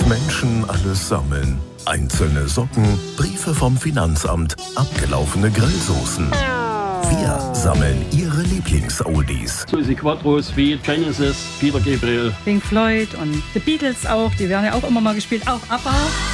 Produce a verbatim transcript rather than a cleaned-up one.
Was Menschen alles sammeln. Einzelne Socken, Briefe vom Finanzamt, abgelaufene Grillsoßen. Wir sammeln Ihre Lieblings-Oldies. Susi Quattro, Sweet, Genesis, Peter Gabriel, Pink Floyd und The Beatles auch, die werden ja auch immer mal gespielt, auch ABBA.